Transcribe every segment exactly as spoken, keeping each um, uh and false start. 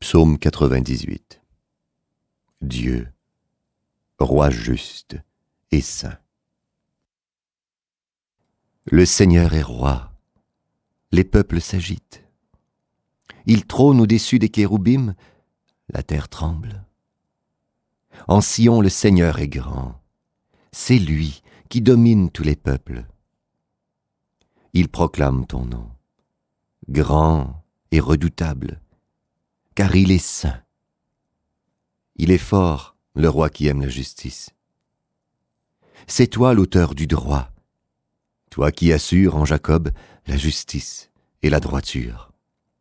Psaume quatre-vingt-dix-huit. Dieu, roi juste et saint. Le Seigneur est roi, les peuples s'agitent. Il trône au-dessus des kéroubim, la terre tremble. En Sion, le Seigneur est grand, c'est lui qui domine tous les peuples. Il proclame ton nom, grand et redoutable, car il est saint. Il est fort, le roi qui aime la justice. C'est toi l'auteur du droit, toi qui assures en Jacob la justice et la droiture.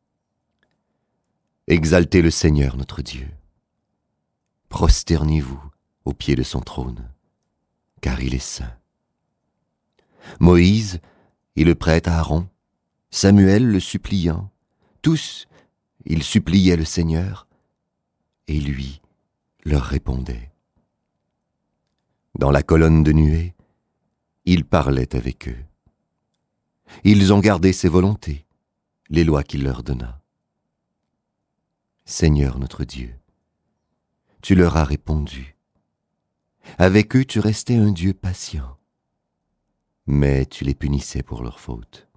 Exaltez le Seigneur notre Dieu. Prosternez-vous au pied de son trône, car il est saint. Moïse et le prêtre Aaron, Samuel le suppliant, tous, ils suppliaient le Seigneur, et lui leur répondait. Dans la colonne de nuée, il parlait avec eux. Ils ont gardé ses volontés, les lois qu'il leur donna. Seigneur notre Dieu, tu leur as répondu. Avec eux tu restais un Dieu patient, mais tu les punissais pour leurs fautes.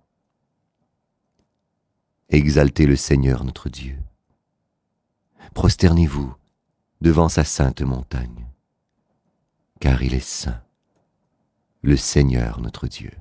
Exaltez le Seigneur notre Dieu. Prosternez-vous devant sa sainte montagne, car il est saint, le Seigneur notre Dieu.